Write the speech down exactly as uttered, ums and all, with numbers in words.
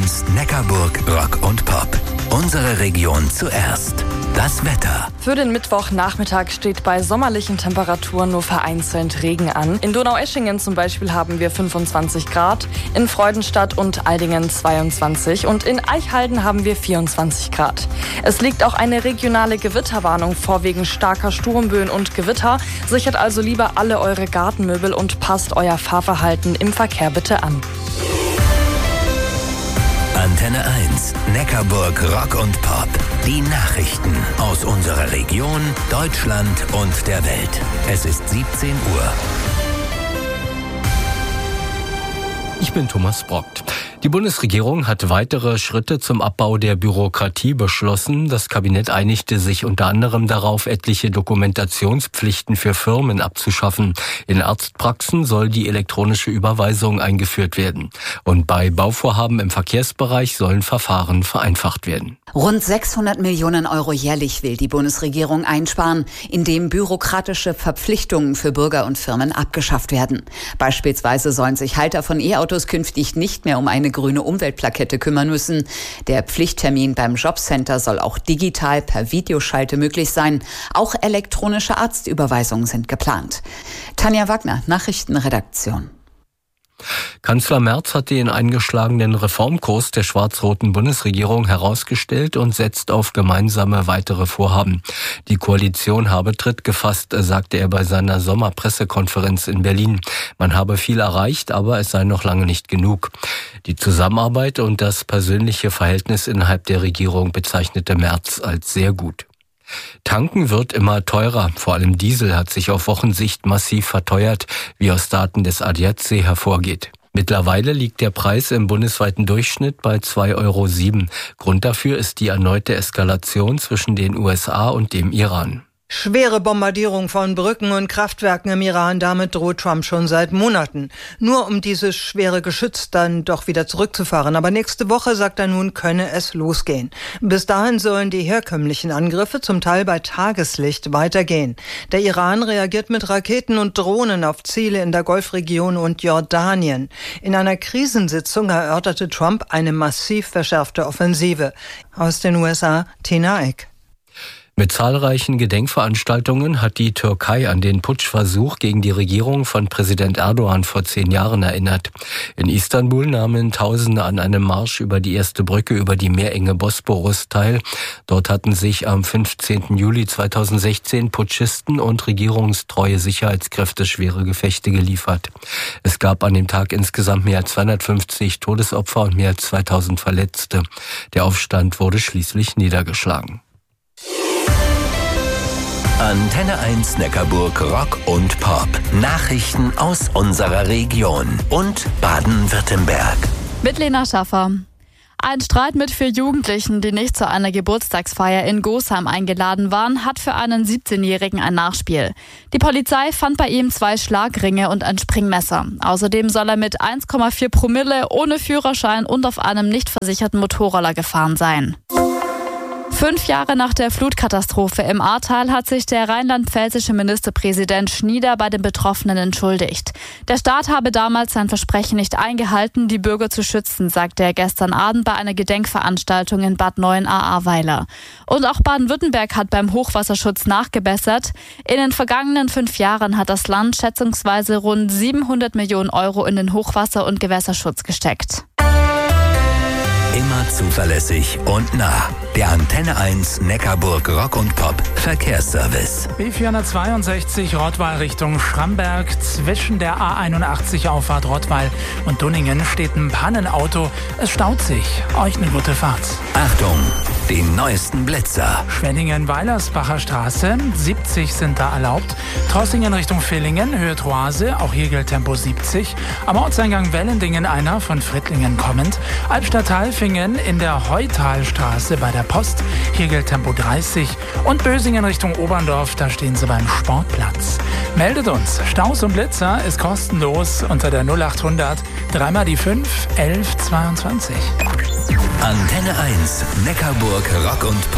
eins Neckarburg Rock und Pop. Unsere Region zuerst. Das Wetter. Für den Mittwochnachmittag steht bei sommerlichen Temperaturen nur vereinzelt Regen an. In Donaueschingen zum Beispiel haben wir fünfundzwanzig Grad, in Freudenstadt und Eidingen zweiundzwanzig und in Eichhalden haben wir vierundzwanzig Grad. Es liegt auch eine regionale Gewitterwarnung vor wegen starker Sturmböen und Gewitter. Sichert also lieber alle eure Gartenmöbel und passt euer Fahrverhalten im Verkehr bitte an. Antenne eins, Neckarburg Rock und Pop. Die Nachrichten aus unserer Region, Deutschland und der Welt. Es ist siebzehn Uhr. Ich bin Thomas Brockt. Die Bundesregierung hat weitere Schritte zum Abbau der Bürokratie beschlossen. Das Kabinett einigte sich unter anderem darauf, etliche Dokumentationspflichten für Firmen abzuschaffen. In Arztpraxen soll die elektronische Überweisung eingeführt werden. Und bei Bauvorhaben im Verkehrsbereich sollen Verfahren vereinfacht werden. Rund sechshundert Millionen Euro jährlich will die Bundesregierung einsparen, indem bürokratische Verpflichtungen für Bürger und Firmen abgeschafft werden. Beispielsweise sollen sich Halter von E-Autos künftig nicht mehr um eine grüne Umweltplakette kümmern müssen. Der Pflichttermin beim Jobcenter soll auch digital per Videoschalte möglich sein. Auch elektronische Arztüberweisungen sind geplant. Tanja Wagner, Nachrichtenredaktion. Kanzler Merz hat den eingeschlagenen Reformkurs der schwarz-roten Bundesregierung herausgestellt und setzt auf gemeinsame weitere Vorhaben. Die Koalition habe Tritt gefasst, sagte er bei seiner Sommerpressekonferenz in Berlin. Man habe viel erreicht, aber es sei noch lange nicht genug. Die Zusammenarbeit und das persönliche Verhältnis innerhalb der Regierung bezeichnete Merz als sehr gut. Tanken wird immer teurer. Vor allem Diesel hat sich auf Wochensicht massiv verteuert, wie aus Daten des A D A C hervorgeht. Mittlerweile liegt der Preis im bundesweiten Durchschnitt bei zwei Euro sieben. Grund dafür ist die erneute Eskalation zwischen den U S A und dem Iran. Schwere Bombardierung von Brücken und Kraftwerken im Iran, damit droht Trump schon seit Monaten. Nur um dieses schwere Geschütz dann doch wieder zurückzufahren. Aber nächste Woche, sagt er nun, könne es losgehen. Bis dahin sollen die herkömmlichen Angriffe zum Teil bei Tageslicht weitergehen. Der Iran reagiert mit Raketen und Drohnen auf Ziele in der Golfregion und Jordanien. In einer Krisensitzung erörterte Trump eine massiv verschärfte Offensive. Aus den U S A, Tina Eck. Mit zahlreichen Gedenkveranstaltungen hat die Türkei an den Putschversuch gegen die Regierung von Präsident Erdogan vor zehn Jahren erinnert. In Istanbul nahmen Tausende an einem Marsch über die erste Brücke über die Meerenge Bosporus teil. Dort hatten sich am fünfzehnten Juli zweitausendsechzehn Putschisten und regierungstreue Sicherheitskräfte schwere Gefechte geliefert. Es gab an dem Tag insgesamt mehr als zweihundertfünfzig Todesopfer und mehr als zweitausend Verletzte. Der Aufstand wurde schließlich niedergeschlagen. Antenne eins Neckarburg Rock und Pop. Nachrichten aus unserer Region und Baden-Württemberg. Mit Lena Schaffer. Ein Streit mit vier Jugendlichen, die nicht zu einer Geburtstagsfeier in Gosheim eingeladen waren, hat für einen siebzehnjährigen ein Nachspiel. Die Polizei fand bei ihm zwei Schlagringe und ein Springmesser. Außerdem soll er mit eins Komma vier Promille ohne Führerschein und auf einem nicht versicherten Motorroller gefahren sein. Fünf Jahre nach der Flutkatastrophe im Ahrtal hat sich der rheinland-pfälzische Ministerpräsident Schnieder bei den Betroffenen entschuldigt. Der Staat habe damals sein Versprechen nicht eingehalten, die Bürger zu schützen, sagte er gestern Abend bei einer Gedenkveranstaltung in Bad Neuenahr-Ahrweiler. Und auch Baden-Württemberg hat beim Hochwasserschutz nachgebessert. In den vergangenen fünf Jahren hat das Land schätzungsweise rund siebenhundert Millionen Euro in den Hochwasser- und Gewässerschutz gesteckt. Immer zuverlässig und nah. Der Antenne eins Neckarburg Rock und Pop Verkehrsservice. B vierhundertzweiundsechzig Rottweil Richtung Schramberg. Zwischen der A einundachtzig Auffahrt Rottweil und Dunningen steht ein Pannenauto. Es staut sich. Euch eine gute Fahrt. Achtung, den neuesten Blitzer. Schwenningen-Weilersbacher Straße. siebzig sind da erlaubt. Trossingen Richtung Villingen, Höhe Troase. Auch hier gilt Tempo siebzig. Am Ortseingang Wellendingen einer von Frittlingen kommend. Albstadt-Halfingen in der Heutalstraße bei der Post. Hier gilt Tempo dreißig. Und Bösingen Richtung Oberndorf, da stehen sie beim Sportplatz. Meldet uns. Staus und Blitzer ist kostenlos unter der null achthundert dreimal die fünf elf zweiundzwanzig. Antenne eins Neckarburg Rock und Pop.